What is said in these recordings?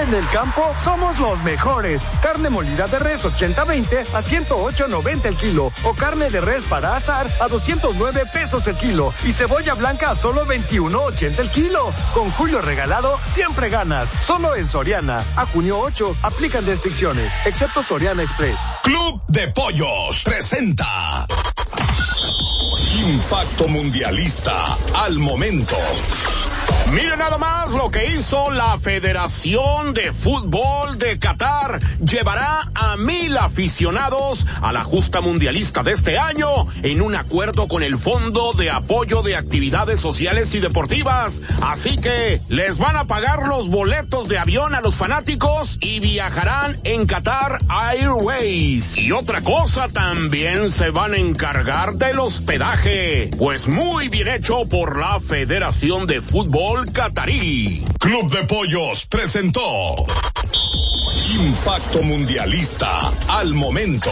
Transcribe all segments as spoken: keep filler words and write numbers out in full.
En el campo somos los mejores. Carne molida de res ochenta veinte a ciento ocho noventa el kilo. O carne de res para asar a doscientos nueve pesos el kilo. Y cebolla blanca a solo veintiuno ochenta el kilo. Con Julio Regalado siempre ganas. Solo en Soriana. A junio ocho aplican restricciones, excepto Soriana Express. Club de Pollos presenta Impacto Mundialista al momento. Miren nada más lo que hizo la Federación de Fútbol de Qatar. Llevará a mil aficionados a la justa mundialista de este año en un acuerdo con el Fondo de Apoyo de Actividades Sociales y Deportivas. Así que les van a pagar los boletos de avión a los fanáticos y viajarán en Qatar Airways. Y otra cosa, también se van a encargar del hospedaje. Pues muy bien hecho por la Federación de Fútbol Catarí. Club de Pollos presentó Impacto Mundialista al momento.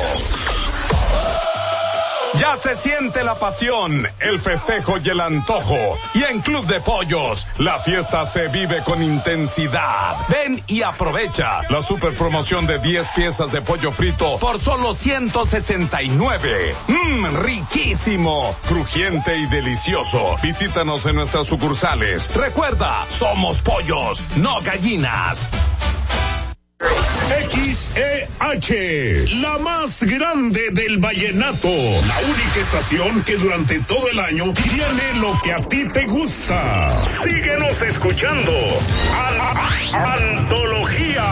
Ya se siente la pasión, el festejo y el antojo. Y en Club de Pollos, la fiesta se vive con intensidad. Ven y aprovecha la super promoción de diez piezas de pollo frito por solo ciento sesenta y nueve. Mmm, riquísimo, crujiente y delicioso. Visítanos en nuestras sucursales. Recuerda, somos pollos, no gallinas. X E H, la más grande del vallenato, la única estación que durante todo el año tiene lo que a ti te gusta. Síguenos escuchando. Antología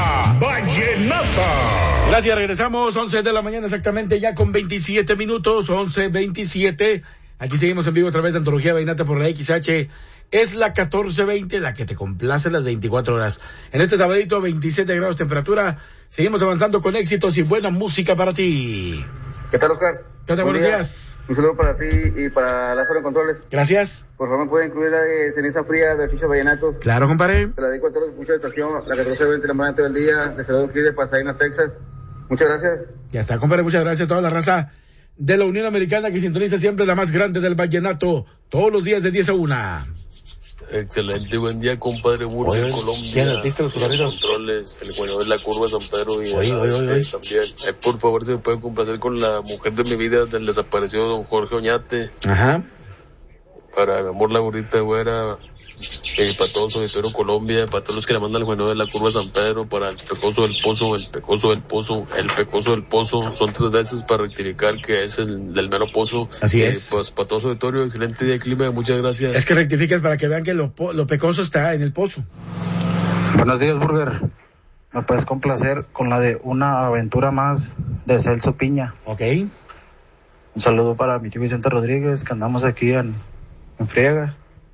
Vallenata. Gracias, regresamos, once de la mañana exactamente, ya con veintisiete minutos, once veintisiete. Aquí seguimos en vivo a través de Antología Vallenata por la X H. Es la catorce veinte, la que te complace las veinticuatro horas. En este sabadito, veintisiete grados temperatura. Seguimos avanzando con éxitos y buena música para ti. ¿Qué tal, Oscar? ¿Qué tal? Buenos días. Un saludo para ti y para Lázaro en Controles. Gracias. Por favor, ¿me puede incluir la de ceniza fría de Archicho Vallenatos? Claro, compadre. Te la dedico a todos los escuchas de estación, la catorce veinte, la mañana todo el día. De saludo aquí de Pasadena, Texas. Muchas gracias. Ya está, compadre. Muchas gracias a toda la raza de la Unión Americana que sintoniza siempre la más grande del vallenato. Todos los días de diez a una. Excelente, buen día, compadre Burro de Colombia. Los controles, el bueno de la curva de San Pedro y oye, oye, oye. también. Eh, por favor, si me pueden complacer con la mujer de mi vida, del desaparecido don Jorge Oñate. Ajá. Para mi amor, la gordita güera. Eh, para todo el auditorio Colombia, para todos los que le mandan el bueno de la curva de San Pedro, para el pecoso del pozo, el pecoso del pozo, el pecoso del pozo, son tres veces para rectificar que es el del mero pozo. Así eh, es. Pues para todo el auditorio, excelente día de clima, muchas gracias. Es que rectificas para que vean que lo, lo pecoso está en el pozo. Buenos días, Burger. Me puedes complacer con la de Una Aventura Más de Celso Piña. Ok. Un saludo para mi tío Vicente Rodríguez, que andamos aquí en, en friega.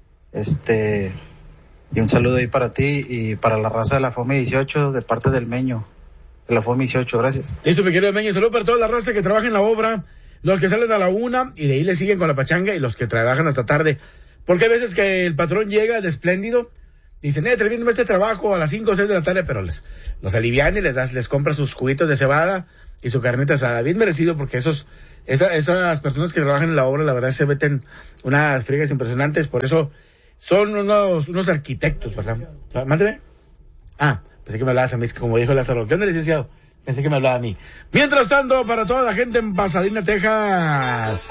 Este, y un saludo ahí para ti y para la raza de la F O M dieciocho de parte del Meño, de la F O M dieciocho, gracias. Listo, mi querido Meño, saludo para toda la raza que trabaja en la obra, los que salen a la una y de ahí le siguen con la pachanga y los que trabajan hasta tarde, porque hay veces que el patrón llega de espléndido, dicen, eh, termíname este trabajo a las cinco o seis de la tarde, pero les, los alivian y les das, les compra sus juguitos de cebada y su carnita asada, bien merecido, porque esos, esa, esas personas que trabajan en la obra, la verdad, se meten unas friegas impresionantes, por eso son unos, unos arquitectos, ¿verdad? Mándeme. Ah, pensé que me hablabas a mí, como dijo Lázaro. ¿Qué onda, licenciado? Pensé que me hablaba a mí. Mientras tanto, para toda la gente en Pasadena, Texas,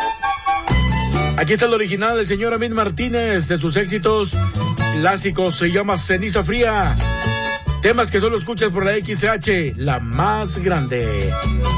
aquí está el original del señor Amin Martínez, de sus éxitos clásicos, se llama Ceniza Fría. Temas que solo escuchas por la X H, la más grande.